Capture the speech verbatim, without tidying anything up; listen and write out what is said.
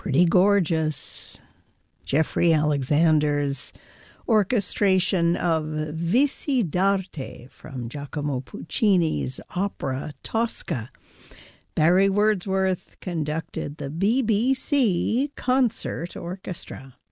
Pretty gorgeous. Jeffrey Alexander's orchestration of Vici d'arte from Giacomo Puccini's opera Tosca. Barry Wordsworth conducted the B B C Concert Orchestra.